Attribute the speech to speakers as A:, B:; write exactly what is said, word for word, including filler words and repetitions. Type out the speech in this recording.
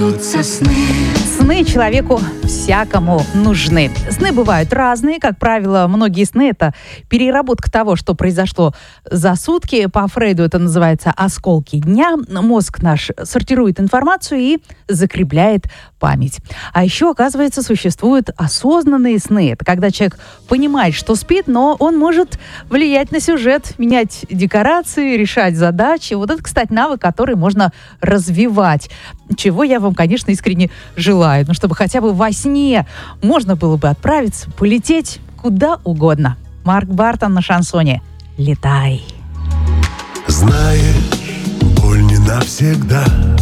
A: Сны человеку всякому нужны. Сны бывают разные. Как правило, многие сны — это переработка того, что произошло за сутки. По Фрейду это называется «осколки дня». Мозг наш сортирует информацию и закрепляет память. А еще, оказывается, существуют осознанные сны. Это когда человек понимает, что спит, но он может влиять на сюжет, менять декорации, решать задачи. Вот это, кстати, навык, который можно развивать. Чего я вам, конечно, искренне желаю. Ну, чтобы хотя бы во сне можно было бы отправиться, полететь куда угодно. Марк Бартон на шансоне. Летай.
B: Знаешь, боль не навсегда.